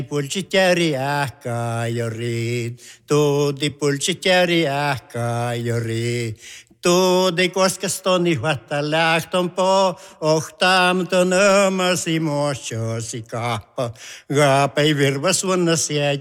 Pulchiteri ahkajori, tuudi pulchiteri ahkajori. Tuudi koskastoni huatta lähton po, ohtamton ömasi mochosi kappa. Gaapei virvas vuonna